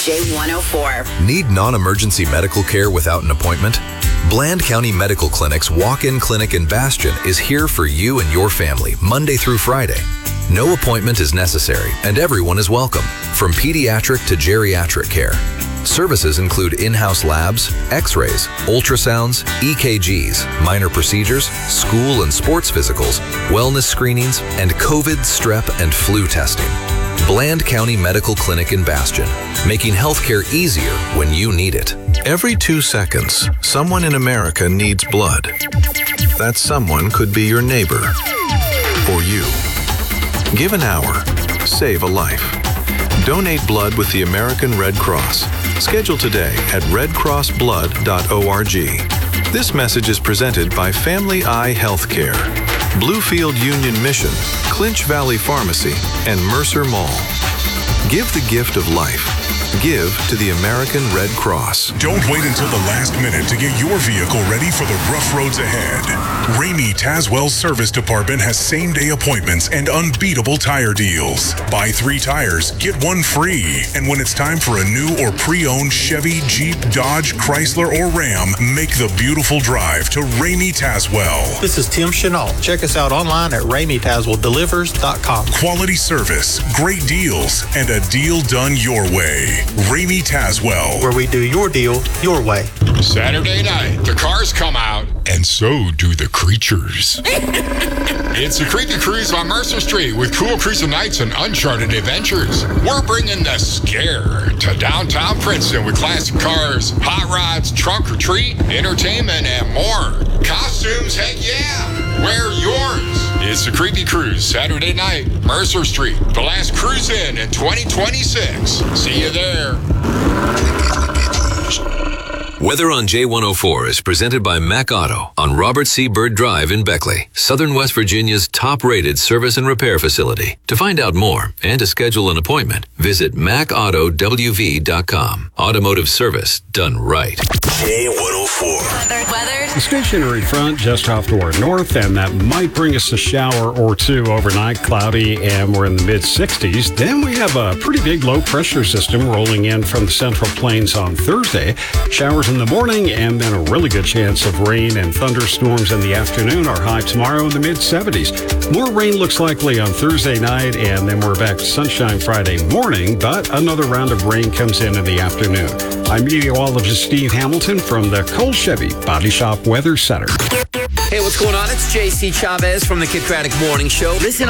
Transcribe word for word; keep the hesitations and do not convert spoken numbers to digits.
J one oh four. Need non-emergency medical care without an appointment? Bland County Medical Clinic's walk-in clinic in Bastion is here for you and your family Monday through Friday. No appointment is necessary and everyone is welcome, from pediatric to geriatric care. Services include in-house labs, x-rays, ultrasounds, E K Gs, minor procedures, school and sports physicals, wellness screenings, and COVID, strep, and flu testing. Bland County Medical Clinic in Bastion, making healthcare easier when you need it. Every two seconds, someone in America needs blood. That someone could be your neighbor or you. Give an hour. Save a life. Donate blood with the American Red Cross. Schedule today at red cross blood dot org. This message is presented by Family Eye Healthcare, Bluefield Union Mission, Clinch Valley Pharmacy, and Mercer Mall. Give the gift of life. Give to the American Red Cross. Don't wait until the last minute to get your vehicle ready for the rough roads ahead. Ramey Tazwell Service Department has same-day appointments and unbeatable tire deals. Buy three tires, get one free. And when it's time for a new or pre-owned Chevy, Jeep, Dodge, Chrysler, or Ram, make the beautiful drive to Ramey Tazwell. This is Tim Chenault. Check us out online at ramey tazwell delivers dot com. Quality service, great deals, and a deal done your way. Ramey Tazwell, where we do your deal your way. Saturday night, the cars come out, and so do the creatures. It's the Creepy Cruise on Mercer Street with cool cruising nights and uncharted adventures. We're bringing the scare to downtown Princeton with classic cars, hot rods, trunk or treat, entertainment, and more. Costumes, heck yeah! Wear yours. It's the Creepy Cruise, Saturday night, Mercer Street. The last cruise in in twenty twenty-six. See you there. Weather on J one oh four is presented by Mac Auto on Robert C. Byrd Drive in Beckley, Southern West Virginia's top-rated service and repair facility. To find out more and to schedule an appointment, visit mac auto w v dot com. Automotive service done right. J one oh four. Weather, weather. The stationary front just off toward north, and that might bring us a shower or two overnight. Cloudy, and we're in the mid-sixties. Then we have a pretty big low-pressure system rolling in from the Central Plains on Thursday. Showers in the morning, and then a really good chance of rain and thunderstorms in the afternoon. Our high tomorrow in the mid-seventies. More rain looks likely on Thursday night, and then we're back to sunshine Friday morning, but another round of rain comes in in the afternoon. I'm meteorologist Steve Hamilton from the Cole Chevy Body Shop Weather Center. Hey, what's going on? It's J C Chavez from the Kid Craddock Morning Show. Listen